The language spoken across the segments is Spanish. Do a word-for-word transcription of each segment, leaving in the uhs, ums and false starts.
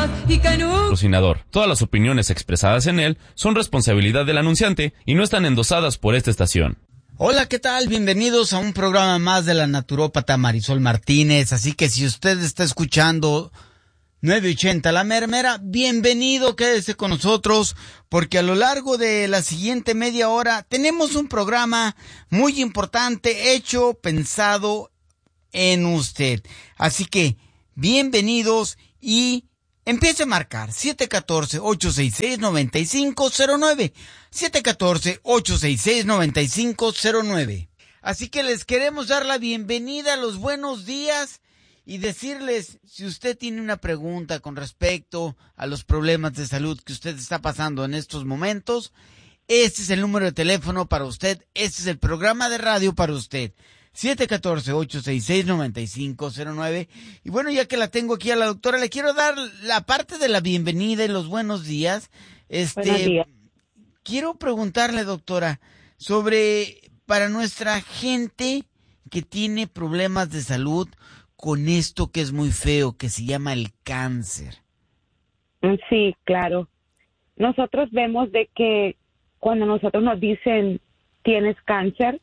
y Canú. Patrocinador. Todas las opiniones expresadas en él son responsabilidad del anunciante y no están endosadas por esta estación. Hola, ¿qué tal? Bienvenidos a un programa más de la naturópata Marisol Martínez. Así que si usted está escuchando nueve ochenta La Mermera, bienvenido, quédese con nosotros, porque a lo largo de la siguiente media hora tenemos un programa muy importante, hecho, pensado en usted. Así que, bienvenidos y empiece a marcar siete uno cuatro, ocho seis seis, nueve cinco cero nueve, siete uno cuatro, ocho seis seis, nueve cinco cero nueve. Así que les queremos dar la bienvenida, los buenos días y decirles, si usted tiene una pregunta con respecto a los problemas de salud que usted está pasando en estos momentos, este es el número de teléfono para usted, este es el programa de radio para usted. siete uno cuatro, ocho seis seis, nueve cinco cero nueve. Y bueno, ya que la tengo aquí a la doctora, le quiero dar la parte de la bienvenida y los buenos días. Este, buenos días. Quiero preguntarle, doctora, sobre para nuestra gente que tiene problemas de salud con esto que es muy feo, que se llama el cáncer. Sí, claro. Nosotros vemos de que cuando nosotros nos dicen tienes cáncer,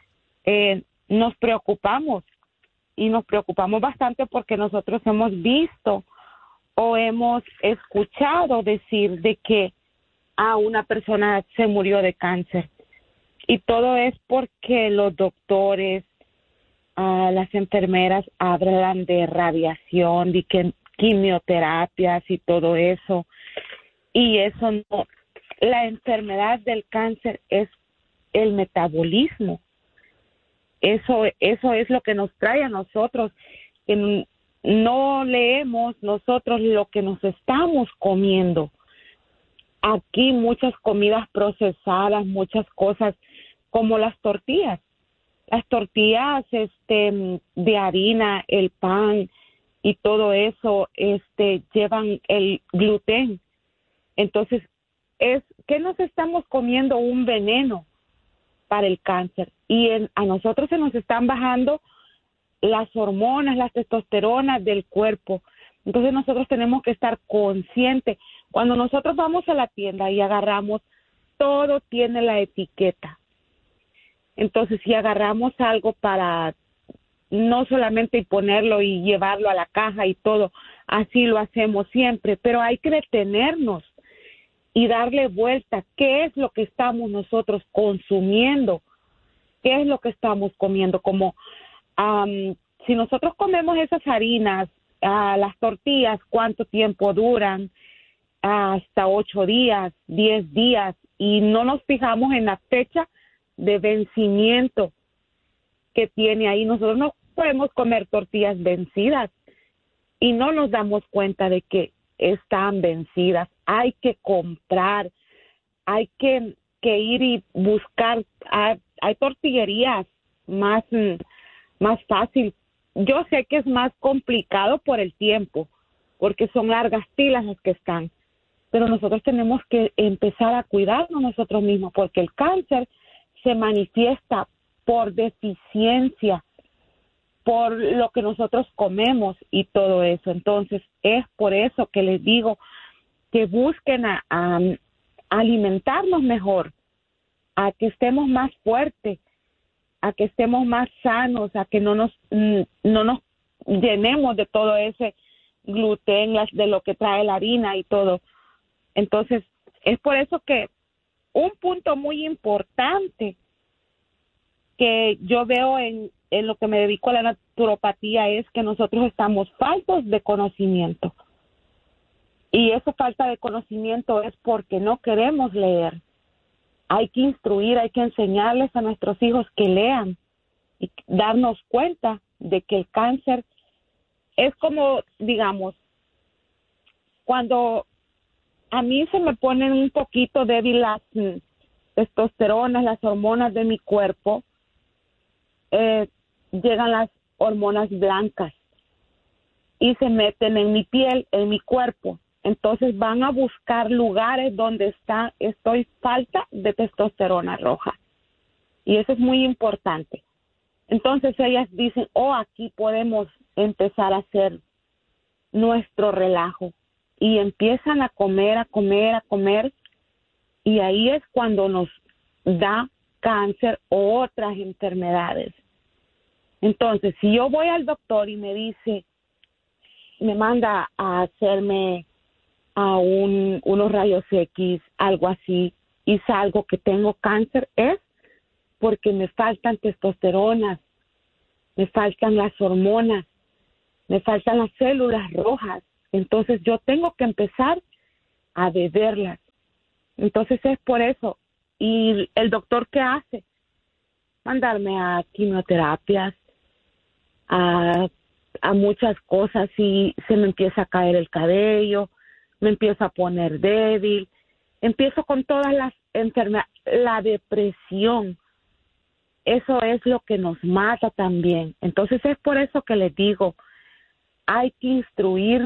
eh, nos preocupamos y nos preocupamos bastante porque nosotros hemos visto o hemos escuchado decir de que a una persona se murió de cáncer y todo es porque los doctores, uh, las enfermeras hablan de radiación, de que quimioterapias y todo eso, y eso no, la enfermedad del cáncer es el metabolismo. Eso, eso es lo que nos trae a nosotros, que no leemos nosotros lo que nos estamos comiendo. Aquí muchas comidas procesadas, muchas cosas como las tortillas. Las tortillas este, de harina, el pan y todo eso este, llevan el gluten. Entonces, es que nos estamos comiendo un veneno para el cáncer y en, a nosotros se nos están bajando las hormonas, las testosteronas del cuerpo. Entonces nosotros tenemos que estar conscientes. Cuando nosotros vamos a la tienda y agarramos, todo tiene la etiqueta. Entonces si agarramos algo para no solamente ponerlo y llevarlo a la caja y todo, así lo hacemos siempre, pero hay que detenernos y darle vuelta. ¿Qué es lo que estamos nosotros consumiendo? ¿Qué es lo que estamos comiendo? Como um, si nosotros comemos esas harinas, uh, las tortillas, ¿cuánto tiempo duran? Uh, hasta ocho días, diez días, y no nos fijamos en la fecha de vencimiento que tiene ahí. Nosotros no podemos comer tortillas vencidas y no nos damos cuenta de que están vencidas. Hay que comprar, hay que, que ir y buscar. Hay, hay tortillerías más, más fácil. Yo sé que es más complicado por el tiempo, porque son largas filas las que están, pero nosotros tenemos que empezar a cuidarnos nosotros mismos, porque el cáncer se manifiesta por deficiencia, por lo que nosotros comemos y todo eso. Entonces, es por eso que les digo que busquen a, a, a alimentarnos mejor, a que estemos más fuertes, a que estemos más sanos, a que no nos, no nos llenemos de todo ese gluten, de lo que trae la harina y todo. Entonces, es por eso que un punto muy importante que yo veo en, en lo que me dedico a la naturopatía es que nosotros estamos faltos de conocimiento. Y esa falta de conocimiento es porque no queremos leer. Hay que instruir, hay que enseñarles a nuestros hijos que lean y darnos cuenta de que el cáncer es como, digamos, cuando a mí se me ponen un poquito débil las mm, testosteronas, las hormonas de mi cuerpo, eh, llegan las hormonas blancas y se meten en mi piel, en mi cuerpo. Entonces van a buscar lugares donde está, estoy falta de testosterona roja. Y eso es muy importante. Entonces ellas dicen, oh, aquí podemos empezar a hacer nuestro relajo. y empiezan a comer, a comer, a comer, y ahí es cuando nos da cáncer o otras enfermedades. Entonces, si yo voy al doctor y me dice, me manda a hacerme a un, unos rayos X, algo así, y salgo que tengo cáncer, es porque me faltan testosterona, me faltan las hormonas, me faltan las células rojas. Entonces yo tengo que empezar a beberlas. Entonces es por eso. ¿Y el doctor qué hace? Mandarme a quimioterapias, a, a muchas cosas, y se me empieza a caer el cabello, me empiezo a poner débil, empiezo con todas las enfermedades, la depresión. Eso es lo que nos mata también. Entonces es por eso que les digo, hay que instruir